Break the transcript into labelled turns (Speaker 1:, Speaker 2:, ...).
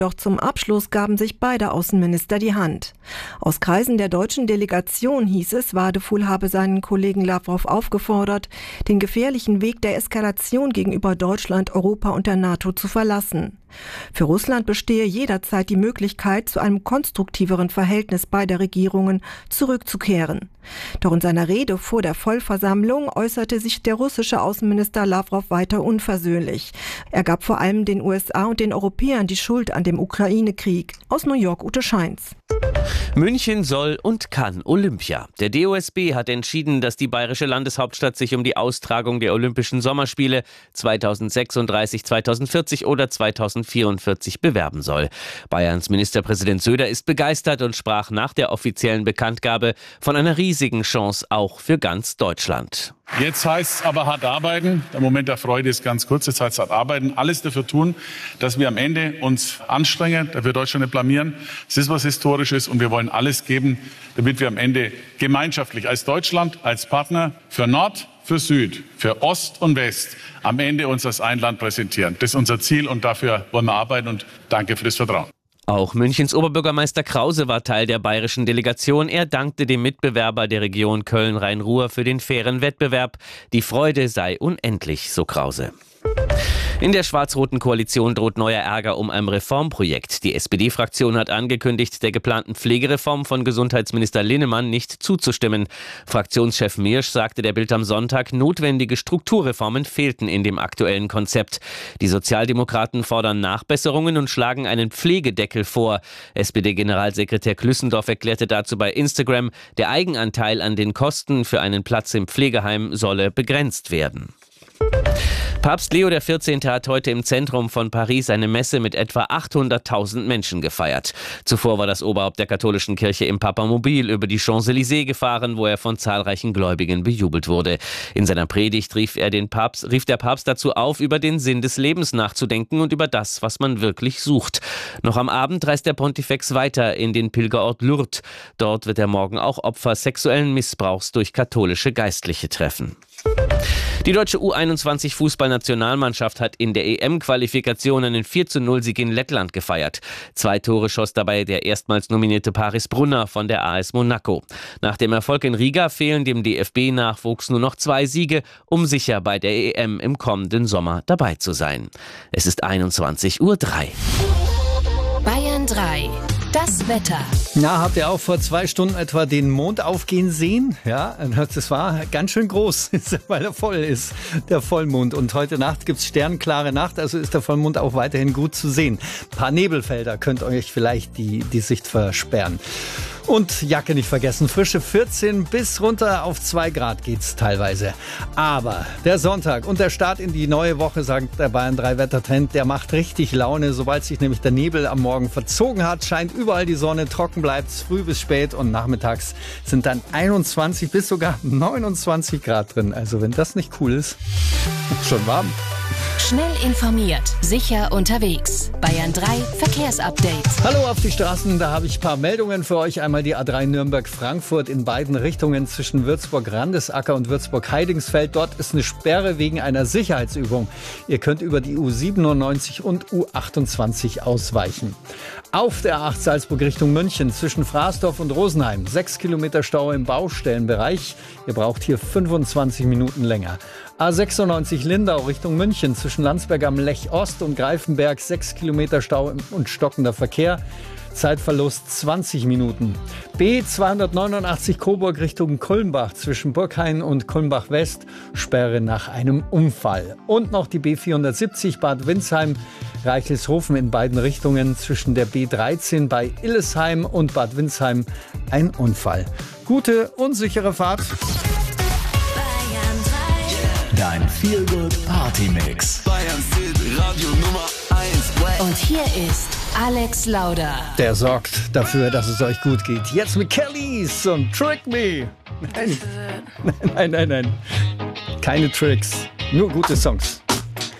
Speaker 1: Doch zum Abschluss gaben sich beide Außenminister die Hand. Aus Kreisen der deutschen Delegation hieß es, Wadeful habe seinen Kollegen Lavrov aufgefordert, den gefährlichen Weg der Eskalation gegenüber Deutschland, Europa und der NATO zu verlassen. Für Russland bestehe jederzeit die Möglichkeit, zu einem konstruktiveren Verhältnis beider Regierungen zurückzukehren. Doch in seiner Rede vor der Vollversammlung äußerte sich der russische Außenminister Lavrov weiter unversöhnlich. Er gab vor allem den USA und den Europäern die Schuld an dem Ukraine-Krieg. Aus New York, Ute Scheins.
Speaker 2: München soll und kann Olympia. Der DOSB hat entschieden, dass die bayerische Landeshauptstadt sich um die Austragung der Olympischen Sommerspiele 2036, 2040 oder 2044 bewerben soll. Bayerns Ministerpräsident Söder ist begeistert und sprach nach der offiziellen Bekanntgabe von einer riesigen Chance auch für ganz Deutschland.
Speaker 3: Jetzt heißt es aber hart arbeiten. Der Moment der Freude ist ganz kurz. Jetzt heißt es hart arbeiten. Alles dafür tun, dass wir am Ende uns anstrengen, dass wir Deutschland nicht blamieren. Es ist was Historisches und wir wollen alles geben, damit wir am Ende gemeinschaftlich als Deutschland, als Partner für Nord, für Süd, für Ost und West am Ende uns als ein Land präsentieren. Das ist unser Ziel und dafür wollen wir arbeiten und danke für das Vertrauen.
Speaker 2: Auch Münchens Oberbürgermeister Krause war Teil der bayerischen Delegation. Er dankte dem Mitbewerber der Region Köln-Rhein-Ruhr für den fairen Wettbewerb. Die Freude sei unendlich, so Krause. In der schwarz-roten Koalition droht neuer Ärger um ein Reformprojekt. Die SPD-Fraktion hat angekündigt, der geplanten Pflegereform von Gesundheitsminister Linnemann nicht zuzustimmen. Fraktionschef Miersch sagte der Bild am Sonntag, notwendige Strukturreformen fehlten in dem aktuellen Konzept. Die Sozialdemokraten fordern Nachbesserungen und schlagen einen Pflegedeckel vor. SPD-Generalsekretär Klüssendorf erklärte dazu bei Instagram, der Eigenanteil an den Kosten für einen Platz im Pflegeheim solle begrenzt werden. Papst Leo XIV. Hat heute im Zentrum von Paris eine Messe mit etwa 800.000 Menschen gefeiert. Zuvor war das Oberhaupt der katholischen Kirche im Papamobil über die Champs-Élysées gefahren, wo er von zahlreichen Gläubigen bejubelt wurde. In seiner Predigt rief der Papst dazu auf, über den Sinn des Lebens nachzudenken und über das, was man wirklich sucht. Noch am Abend reist der Pontifex weiter in den Pilgerort Lourdes. Dort wird er morgen auch Opfer sexuellen Missbrauchs durch katholische Geistliche treffen. Die deutsche U21-Fußballnationalmannschaft hat in der EM-Qualifikation einen 4:0-Sieg in Lettland gefeiert. 2 Tore schoss dabei der erstmals nominierte Paris Brunner von der AS Monaco. Nach dem Erfolg in Riga fehlen dem DFB-Nachwuchs nur noch 2 Siege, um sicher bei der EM im kommenden Sommer dabei zu sein. Es ist 21:03 Uhr.
Speaker 4: Bayern 3. Das Wetter.
Speaker 5: Na, habt ihr auch vor 2 Stunden etwa den Mond aufgehen sehen? Ja, das war ganz schön groß, weil er voll ist, der Vollmond. Und heute Nacht gibt's sternklare Nacht, also ist der Vollmond auch weiterhin gut zu sehen. Ein paar Nebelfelder könnt euch vielleicht die Sicht versperren. Und Jacke nicht vergessen, frische 14 bis runter auf 2 Grad geht's teilweise. Aber der Sonntag und der Start in die neue Woche, sagt der Bayern 3 Wettertrend, der macht richtig Laune. Sobald sich nämlich der Nebel am Morgen verzogen hat, scheint überall die Sonne, trocken bleibt's früh bis spät und nachmittags sind dann 21 bis sogar 29 Grad drin. Also wenn das nicht cool ist, schon warm.
Speaker 4: Schnell informiert, sicher unterwegs. Bayern 3 Verkehrsupdate.
Speaker 5: Hallo auf die Straßen, da habe ich ein paar Meldungen für euch. Einmal die A3 Nürnberg-Frankfurt in beiden Richtungen zwischen Würzburg-Randesacker und Würzburg-Heidingsfeld. Dort ist eine Sperre wegen einer Sicherheitsübung. Ihr könnt über die U97 und U28 ausweichen. Auf der A8 Salzburg Richtung München zwischen Fraßdorf und Rosenheim 6 Kilometer Stau im Baustellenbereich. Ihr braucht hier 25 Minuten länger. A96 Lindau Richtung München zwischen Landsberg am Lech Ost und Greifenberg 6 Kilometer Stau und stockender Verkehr. Zeitverlust 20 Minuten. B289 Coburg Richtung Kulmbach zwischen Burghain und Kulmbach West. Sperre nach einem Unfall. Und noch die B470 Bad Windsheim Reichelshofen in beiden Richtungen zwischen der B13 bei Illesheim und Bad Windsheim ein Unfall. Gute, unsichere Fahrt.
Speaker 6: Dein Feel-Good-Party-Mix.
Speaker 7: Bayern Hit, Radio Nummer 1.
Speaker 4: Und hier ist Alex Lauder.
Speaker 5: Der sorgt dafür, dass es euch gut geht. Jetzt mit Kellys und Trick Me. Nein. Keine Tricks, nur gute Songs.